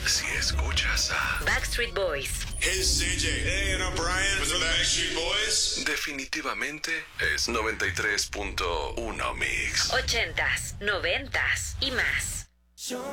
si escuchas a Backstreet Boys. Hey, CJ. Hey, and I'm Brian. With the Backstreet Boys. definitivamente es 93.1 Mix. 80s, 90s y más.